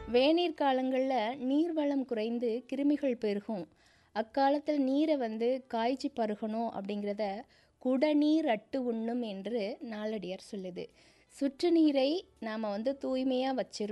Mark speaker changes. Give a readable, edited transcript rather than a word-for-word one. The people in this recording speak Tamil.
Speaker 1: வேநீர் காலங்களில் நீர்வளம் குறைந்து கிருமிகள் பெருகும். அக்காலத்தில் நீரை காய்ச்சி பருகணும் அப்படிங்கிறத குடநீர் அட்டு உண்ணும் என்று நாலடியார் சொல்லுது. சுற்று நீரை நாம் தூய்மையாக